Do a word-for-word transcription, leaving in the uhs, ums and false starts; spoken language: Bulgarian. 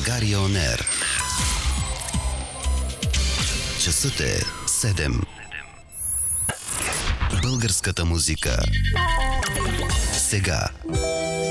България Он Ер. Часът е седем. Българската музика. Сега.